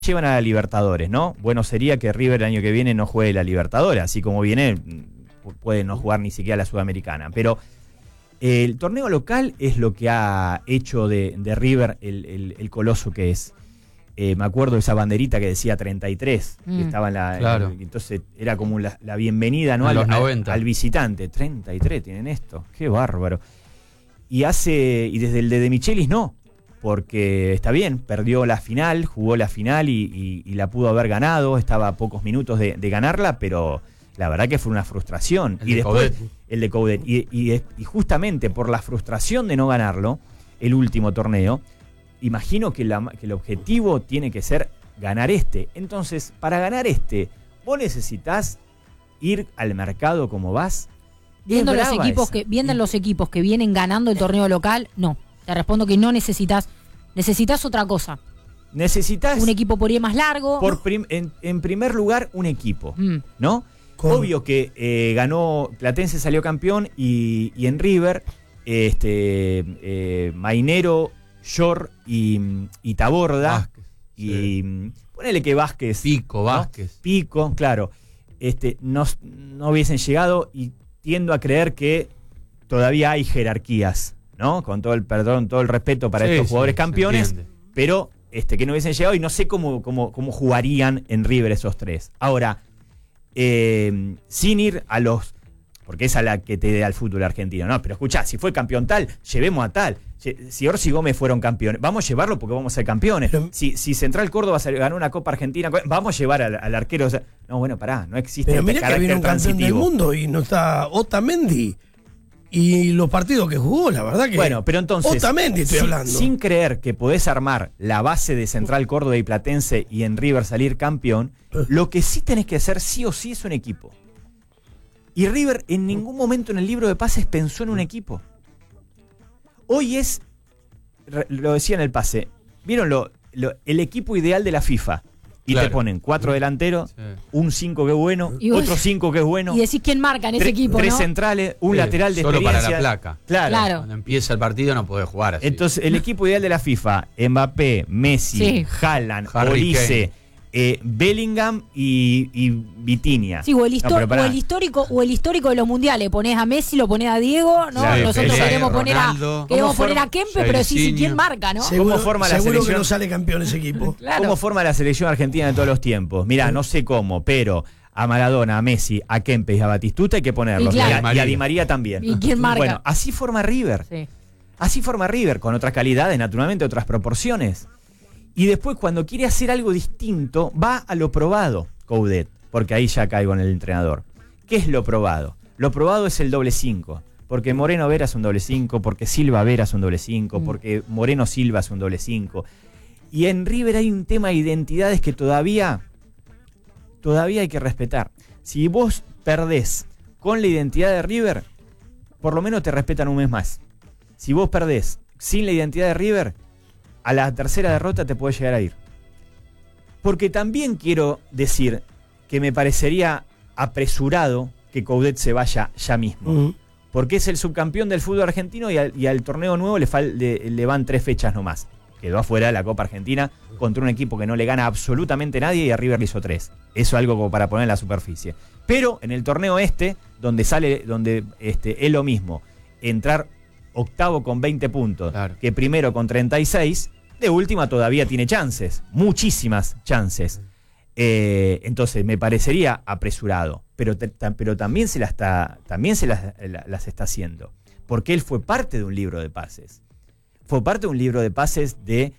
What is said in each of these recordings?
llevan a la Libertadores, ¿no? Bueno, sería que River el año que viene no juegue la Libertadores, así como viene, puede no jugar ni siquiera la Sudamericana. Pero el torneo local es lo que ha hecho de River el coloso que es. Me acuerdo de esa banderita que decía 33, que estaba en la... Claro. Entonces era como la bienvenida, ¿no? En los 90. Al visitante. 33 tienen esto, qué bárbaro. Y desde el de Michelis no, porque está bien, perdió la final, jugó la final y la pudo haber ganado, estaba a pocos minutos de ganarla, pero la verdad que fue una frustración. El de Coudet. El de Coudet. Y justamente por la frustración de no ganarlo, el último torneo, imagino que el objetivo tiene que ser ganar este. Entonces, para ganar este, vos necesitas ir al mercado como vas. Viendo los equipos que vienen ganando el torneo local, no. Te respondo que no necesitas. Necesitas otra cosa. Necesitas un equipo por ahí más largo. En primer lugar, un equipo, ¿no? ¿Cómo? Obvio que ganó, Platense salió campeón y en River, Mainero, Shore y Taborda. Vázquez, y ponele que Vázquez. Pico, ¿no? Vázquez. Pico, claro. No hubiesen llegado y tiendo a creer que todavía hay jerarquías, ¿no? Con todo el perdón, todo el respeto para estos jugadores campeones, pero que no hubiesen llegado y no sé cómo jugarían en River esos tres. Ahora, sin ir a los... porque esa es la que te da el fútbol argentino, ¿no? Pero escuchá, si fue campeón tal, llevemos a tal. Si Orsi y Gómez fueron campeones, vamos a llevarlo porque vamos a ser campeones. Si Central Córdoba ganó una Copa Argentina, vamos a llevar al arquero. No, bueno, pará, no existe. Pero mira que viene un campeón del mundo y no está Otamendi. Y los partidos que jugó, la verdad que... Bueno, pero entonces... Otamendi estoy hablando. Sin creer que podés armar la base de Central Córdoba y Platense y en River salir campeón, lo que sí tenés que hacer sí o sí es un equipo. Y River en ningún momento en el libro de pases pensó en un equipo. Hoy lo decía en el pase, ¿vieron el equipo ideal de la FIFA? Y te ponen 4 delanteros, un 5 que es bueno, otro 5 que es bueno. Y decís quién marca en ese equipo, 3 ¿no? centrales, un lateral de solo experiencia. Para la placa. Claro. Cuando empieza el partido no podés jugar así. Entonces, el equipo ideal de la FIFA, Mbappé, Messi, Haaland, Olise, Bellingham y Vitinha. Sí, o el histórico de los mundiales. Ponés a Messi, lo ponés a Diego, ¿no? Claro, nosotros queremos poner a Kempe, pero sí, ¿quién marca, no? Seguro, ¿Cómo forma la seguro selección? que no sale campeón ese equipo. Claro. ¿Cómo forma la selección argentina de todos los tiempos? Mirá, no sé cómo, pero a Maradona, a Messi, a Kempes y a Batistuta hay que ponerlos. Y claro. Y a Di María también. ¿Y quién marca? Bueno, así forma River. Sí. Así forma River, con otras calidades, naturalmente, otras proporciones. Y después, cuando quiere hacer algo distinto, va a lo probado, Coudet, porque ahí ya caigo en el entrenador. ¿Qué es lo probado? Lo probado es el doble 5, porque Moreno Vera es un doble 5, porque Silva Vera es un doble 5, porque Moreno Silva es un doble 5. Y en River hay un tema de identidades que todavía hay que respetar. Si vos perdés con la identidad de River, por lo menos te respetan un mes más. Si vos perdés sin la identidad de River, a la tercera derrota te puede llegar a ir. Porque también quiero decir que me parecería apresurado que Coudet se vaya ya mismo. Porque es el subcampeón del fútbol argentino y al torneo nuevo le van 3 fechas nomás. Quedó afuera de la Copa Argentina contra un equipo que no le gana absolutamente nadie y a River le hizo 3. Eso es algo como para poner en la superficie. Pero en el torneo donde es lo mismo, entrar octavo con 20 puntos, que primero con 36, de última todavía tiene chances, muchísimas chances. Entonces me parecería apresurado, pero también se las está haciendo, porque él fue parte de un libro de pases. Fue parte de un libro de pases de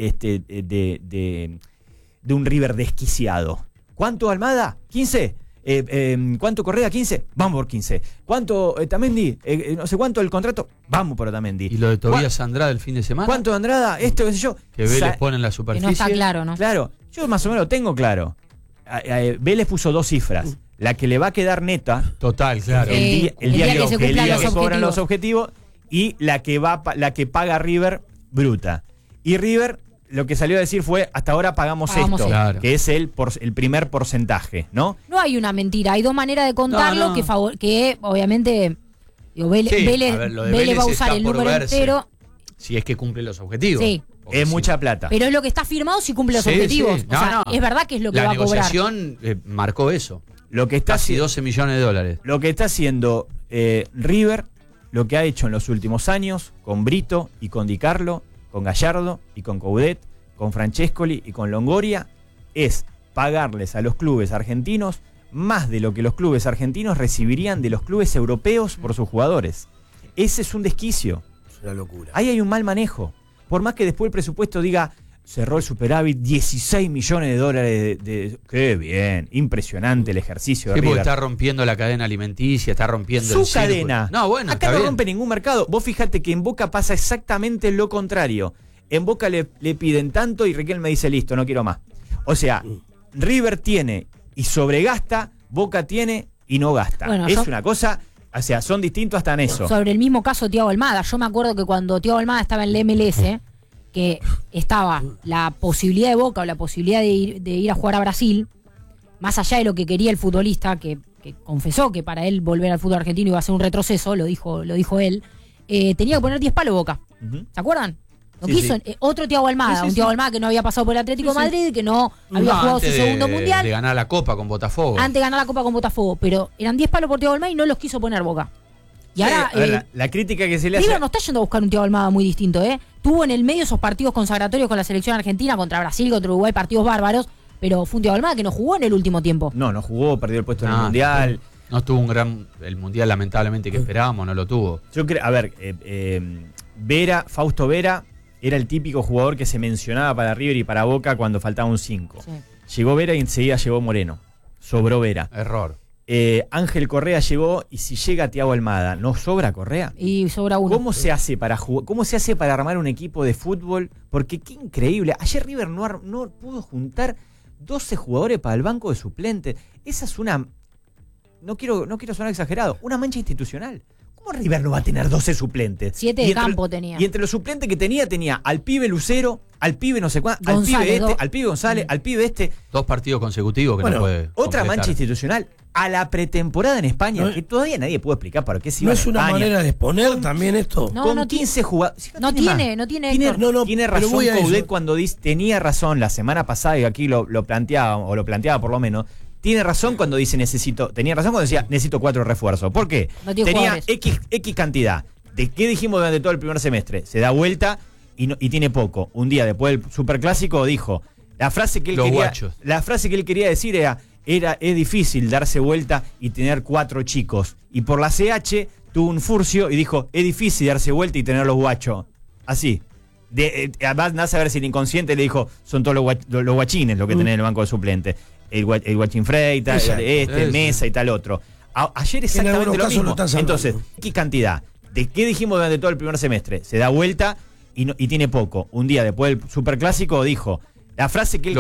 un River desquiciado. ¿Cuánto Almada? 15. ¿Cuánto Correa? 15. Vamos por 15. ¿Cuánto Otamendi? No sé cuánto el contrato. Vamos por Otamendi. ¿Y lo de Tobías Andrada el fin de semana? ¿Cuánto de Andrada? Esto, qué sé yo. Que Vélez pone en la superficie. Que no está claro, ¿no? Claro. Yo más o menos lo tengo claro. Vélez puso 2 cifras. La que le va a quedar neta. Total, claro. El día que cobran los objetivos. Y la que paga River, bruta. Y River lo que salió a decir fue, hasta ahora pagamos esto, claro, que es el primer porcentaje, ¿no? No hay una mentira, hay 2 maneras de contarlo, que obviamente Vélez va a usar el número entero. Si es que cumple los objetivos. Sí. Es mucha plata. Pero es lo que está firmado si cumple los objetivos. Sí. O sea, es verdad que es lo que va a cobrar. La negociación marcó eso. Lo que está casi 12 millones de dólares. Lo que está haciendo River, lo que ha hecho en los últimos años, con Brito y con Di Carlo, con Gallardo y con Coudet, con Francescoli y con Longoria, es pagarles a los clubes argentinos más de lo que los clubes argentinos recibirían de los clubes europeos por sus jugadores. Ese es un desquicio. Es una locura. Ahí hay un mal manejo. Por más que después el presupuesto diga, cerró el superávit, 16 millones de dólares ¡qué bien! Impresionante el ejercicio de River. River. Está rompiendo la cadena alimenticia, está rompiendo el cadena. No, bueno, acá no rompe ningún mercado. Vos fíjate que en Boca pasa exactamente lo contrario. En Boca le piden tanto y Riquelme dice, listo, no quiero más. O sea, River tiene y sobregasta, Boca tiene y no gasta. Bueno, es una cosa... O sea, son distintos hasta en eso. Sobre el mismo caso Thiago Almada. Yo me acuerdo que cuando Thiago Almada estaba en la MLS, que estaba la posibilidad de Boca o la posibilidad de ir a jugar a Brasil, más allá de lo que quería el futbolista, que confesó que para él volver al fútbol argentino iba a ser un retroceso, lo dijo él, tenía que poner 10 palos Boca. ¿Se acuerdan? Lo quiso. Otro Thiago Almada, un Thiago Almada que no había pasado por el Atlético de Madrid, que no había jugado su segundo mundial. De ganar la Copa con Botafogo. Antes de ganar la Copa con Botafogo, pero eran 10 palos por Thiago Almada y no los quiso poner Boca. Y ahora la crítica que se le hace... River no está yendo a buscar un Thiago Almada muy distinto, ¿eh? Tuvo en el medio esos partidos consagratorios con la selección argentina, contra Brasil, contra Uruguay, partidos bárbaros, pero fue un Thiago Almada que no jugó en el último tiempo. No jugó, perdió el puesto en el Mundial. No tuvo el Mundial lamentablemente que esperábamos, no lo tuvo. Yo creo, a ver, Fausto Vera era el típico jugador que se mencionaba para River y para Boca cuando faltaba un 5. Sí. Llegó Vera y enseguida llegó Moreno. Sobró Vera. Error. Ángel Correa llegó y si llega Thiago Almada, ¿no sobra Correa? Y sobra uno. ¿Cómo se hace para armar un equipo de fútbol? Porque qué increíble. Ayer River no pudo juntar 12 jugadores para el banco de suplentes. Esa es una... No quiero sonar exagerado. Una mancha institucional. ¿Cómo River no va a tener 12 suplentes? 7 de campo tenía. Y entre los suplentes que tenía al pibe Lucero, al pibe no sé cuánto, al pibe González, al pibe 2 partidos consecutivos que no puede otra completar. Mancha institucional. A la pretemporada en España, que todavía nadie puede explicar para qué se iba a España. ¿No es una manera de exponer también esto? Con 15 jugadores. No Tiene razón Coudet cuando dice, tenía razón la semana pasada, y aquí lo planteaba por lo menos. Tiene razón cuando dice tenía razón cuando decía necesito 4 refuerzos. ¿Por qué? Tenía X cantidad. ¿De qué dijimos durante todo el primer semestre? Se da vuelta y tiene poco. Un día después del superclásico dijo, la frase que él quería decir es difícil darse vuelta y tener 4 chicos. Y por la CH tuvo un furcio y dijo, es difícil darse vuelta y tener los guachos. Así. Además, nada a ver si el inconsciente le dijo, son todos los guachines lo que tenés en el banco de suplentes. El Guachín Frey, Mesa y tal otro. Ayer exactamente lo mismo. Entonces, ¿qué cantidad? ¿De qué dijimos durante todo el primer semestre? Se da vuelta y tiene poco. Un día después del superclásico dijo, la frase que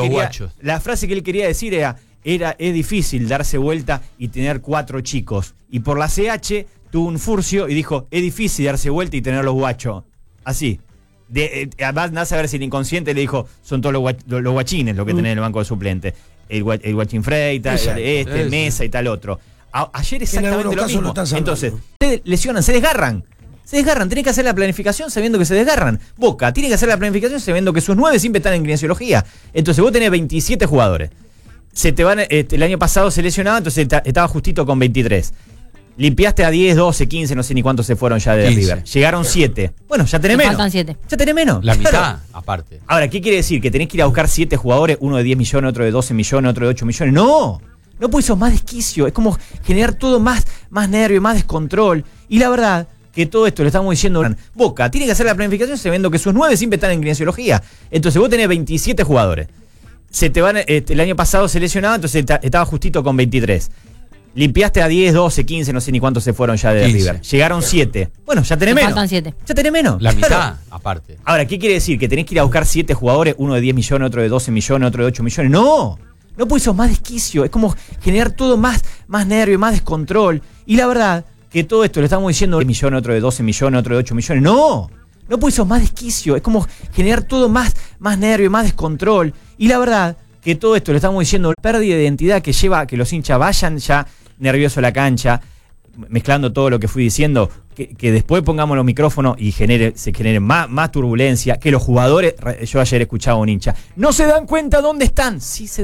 él quería decir es difícil darse vuelta y tener 4 chicos. Y por la CH tuvo un furcio y dijo, es difícil darse vuelta y tener los guachos. Así. Además, nada a ver si el inconsciente le dijo, son todos los guachines lo que tenés en el banco de suplentes. El Guachín Frey, Mesa y tal otro. Ayer exactamente lo mismo. Entonces, ustedes lesionan, se desgarran, tienen que hacer la planificación sabiendo que se desgarran. Boca tiene que hacer la planificación sabiendo que sus 9 siempre están en kinesiología. Entonces vos tenés 27 jugadores. Se te van, el año pasado se lesionaba, entonces estaba justito con 23. Limpiaste a 10, 12, 15, no sé ni cuántos se fueron ya de 15. River. Llegaron 7. Bueno, ya tenés menos. Faltan 7. Ya tenés menos. La mitad, aparte. Ahora, ¿qué quiere decir? ¿Que tenés que ir a buscar 7 jugadores? Uno de 10 millones, otro de 12 millones, otro de 8 millones. ¡No! No, pues eso es más desquicio. Es como generar todo más nervio, más descontrol. Y la verdad que todo esto le estamos diciendo, Boca tiene que hacer la planificación sabiendo que sus 9 siempre están en kinesiología. Entonces vos tenés 27 jugadores. Se te van, el año pasado se lesionaba, entonces estaba justito con 23. Limpiaste a 10, 12, 15, no sé ni cuántos se fueron ya de 15. River. Llegaron 7. Bueno, ya tenés menos. Faltan 7. Ya tenés menos. La mitad, aparte. Ahora, ¿qué quiere decir? ¿Que tenés que ir a buscar 7 jugadores? Uno de 10 millones, otro de 12 millones, otro de 8 millones. ¡No! No, pues eso es más desquicio. Es como generar todo más nervio, más descontrol. Y la verdad que todo esto le estamos diciendo, 1 millón, otro de 12 millones, otro de 8 millones. ¡No! No, pues eso es más desquicio. Es como generar todo más nervio, más descontrol. Y la verdad que todo esto le estamos diciendo, pérdida de identidad que lleva a que los hinchas vayan ya nervioso a la cancha, mezclando todo lo que fui diciendo, que después pongamos los micrófonos y se genere más turbulencia, que los jugadores, yo ayer escuchaba a un hincha, no se dan cuenta dónde están. Sí se